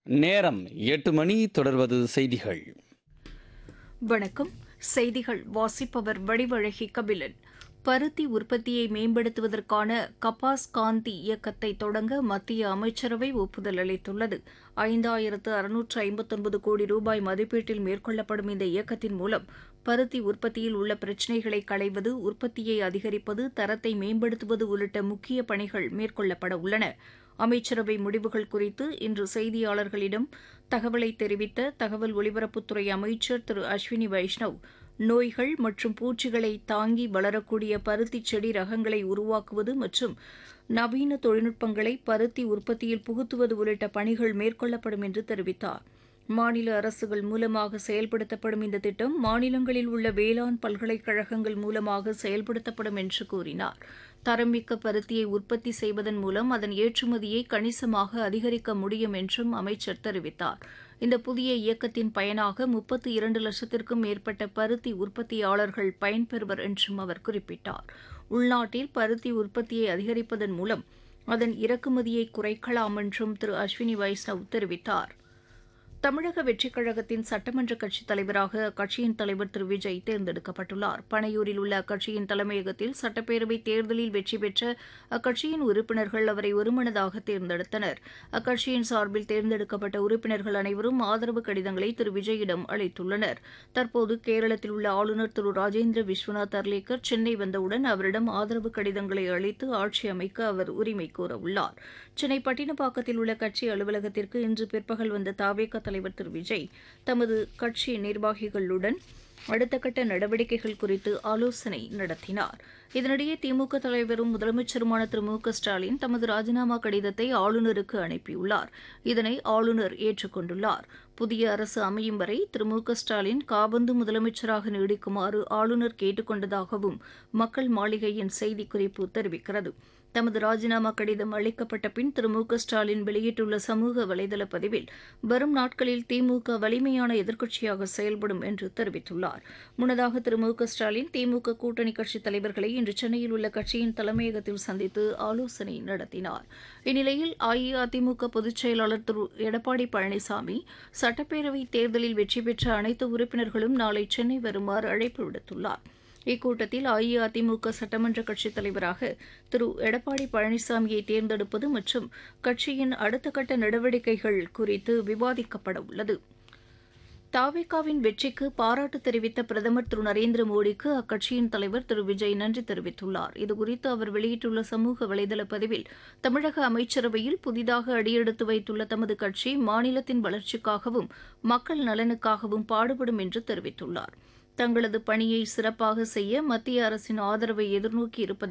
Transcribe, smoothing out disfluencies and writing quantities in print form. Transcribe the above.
நேரம் 8 மணி. தொடர்வது செய்திகள். வணக்கம். செய்திகள் வாசிப்பவர் வடிவழகி கபிலன். பருத்தி உற்பத்தியை மேம்படுத்துவதற்கான கபாஸ் காந்தி இயக்கத்தை தொடங்க மத்திய அமைச்சரவை ஒப்புதல் அளித்துள்ளது. 5659 கோடி ரூபாய் மதிப்பீட்டில் மேற்கொள்ளப்படும் இந்த இயக்கத்தின் மூலம் பருத்தி உற்பத்தியில் உள்ள பிரச்சினைகளை களைவது, உற்பத்தியை அதிகரிப்பது, தரத்தை மேம்படுத்துவது உள்ளிட்ட முக்கிய பணிகள் மேற்கொள்ளப்பட உள்ளன. அமைச்சரவை முடிவுகள் குறித்து இன்று செய்தியாளர்களிடம் தகவலை தெரிவித்த தகவல் ஒலிபரப்புத்துறை அமைச்சர் திரு அஸ்வினி வைஷ்ணவ், நோய்கள் மற்றும் பூச்சிகளை தாங்கி வளரக்கூடிய பருத்தி செடி ரகங்களை உருவாக்குவது மற்றும் நவீன தொழில்நுட்பங்களை பருத்தி உற்பத்தியில் புகுத்துவது உள்ளிட்ட பணிகள் மேற்கொள்ளப்படும் என்று தெரிவித்தார். மாநில அரசுகள் மூலமாக செயல்படுத்தப்படும் இந்த திட்டம் மாநிலங்களில் உள்ள வேளாண் பல்கலைக்கழகங்கள் மூலமாக செயல்படுத்தப்படும் என்று கூறினார். தரமிக்க பருத்தியை உற்பத்தி செய்வதன் மூலம் அதன் ஏற்றுமதியை கணிசமாக அதிகரிக்க முடியும் என்றும் அமைச்சர் தெரிவித்தார். இந்த புதிய இயக்கத்தின் பயனாக 32 லட்சத்திற்கும் மேற்பட்ட பருத்தி உற்பத்தியாளர்கள் பயன்பெறுவர் என்றும் அவர் குறிப்பிட்டார். உள்நாட்டில் பருத்தி உற்பத்தியை அதிகரிப்பதன் மூலம் அதன் இறக்குமதியை குறைக்கலாம் என்றும் திரு அஸ்வினி வைஷ்ணவ் தெரிவித்தார். தமிழக வெற்றிக் கழகத்தின் சட்டமன்ற கட்சித் தலைவராக அக்கட்சியின் தலைவர் திரு விஜய் தேர்ந்தெடுக்கப்பட்டுள்ளார். பனையூரில் உள்ள அக்கட்சியின் தலைமையகத்தில் சட்டப்பேரவைத் தேர்தலில் வெற்றி பெற்ற அக்கட்சியின் உறுப்பினர்கள் அவரை ஒருமனதாக தேர்ந்தெடுத்தனர். அக்கட்சியின் சார்பில் தேர்ந்தெடுக்கப்பட்ட உறுப்பினர்கள் அனைவரும் ஆதரவு கடிதங்களை திரு விஜயிடம் அளித்துள்ளனர். தற்போது கேரளத்தில் உள்ள ஆளுநர் திரு ராஜேந்திர விஸ்வநாத் அர்லேக்கர் சென்னை வந்தவுடன் அவரிடம் ஆதரவு கடிதங்களை அளித்து ஆட்சி அமைக்க அவர் உரிமை கோரவுள்ளார். சென்னை பட்டினப்பாக்கத்தில் உள்ள கட்சி அலுவலகத்திற்கு இன்று பிற்பகல் வந்த தாவேகா தலைவர் திரு விஜய் தமது கட்சி நிர்வாகிகளுடன் அடுத்த கட்ட நடவடிக்கைகள் குறித்து ஆலோசனை நடத்தினார். இதனிடையே திமுக தலைவரும் முதலமைச்சருமான திரு மு க ஸ்டாலின் தமது ராஜினாமா கடிதத்தை ஆளுநருக்கு அனுப்பியுள்ளார். இதனை ஆளுநர் ஏற்றுக்கொண்டுள்ளார். புதிய அரசு அமையும் வரை திரு மு க ஸ்டாலின் காபந்து முதலமைச்சராக நீடிக்குமாறு ஆளுநர் கேட்டுக் கொண்டதாகவும் மக்கள் மாளிகையின் செய்திக்குறிப்பு தெரிவிக்கிறது. தமது ராஜினாமா கடிதம் அளிக்கப்பட்ட பின் திரு மு க ஸ்டாலின் வெளியிட்டுள்ள சமூக வலைதள பதிவில் வரும் நாட்களில் திமுக வலிமையான எதிர்க்கட்சியாக செயல்படும் என்று தெரிவித்துள்ளார். முன்னதாக திரு மு க ஸ்டாலின் திமுக கூட்டணி கட்சித் தலைவர்களை இன்று சென்னையில் உள்ள கட்சியின் தலைமையகத்தில் சந்தித்து ஆலோசனை நடத்தினார். இந்நிலையில் அஇஅதிமுக பொதுச் செயலாளர் திரு எடப்பாடி பழனிசாமி சட்டப்பேரவைத் தேர்தலில் வெற்றி பெற்ற அனைத்து உறுப்பினர்களும் நாளை சென்னை வருமாறு அழைப்பு விடுத்துள்ளார். இக்கூட்டத்தில் அஇஅதிமுக சட்டமன்ற கட்சித் தலைவராக திரு எடப்பாடி பழனிசாமியை தேர்ந்தெடுப்பது மற்றும் கட்சியின் அடுத்த கட்ட நடவடிக்கைகள் குறித்து விவாதிக்கப்பட உள்ளது. தாவேகாவின் வெற்றிக்கு பாராட்டு தெரிவித்த பிரதமர் திரு நரேந்திர மோடிக்கு அக்கட்சியின் தலைவர் திரு விஜய் நன்றி தெரிவித்துள்ளார். இதுகுறித்து அவர் வெளியிட்டுள்ள சமூக வலைதள பதிவில், தமிழக அமைச்சரவையில் புதிதாக அடியெடுத்து வைத்துள்ள தமது கட்சி மாநிலத்தின் வளர்ச்சிக்காகவும் மக்கள் நலனுக்காகவும் பாடுபடும் என்று தெரிவித்துள்ளார். தங்களது பணியை சிறப்பாக செய்ய மத்திய அரசின் ஆதரவை எதிர்நோக்கி இருப்பதாக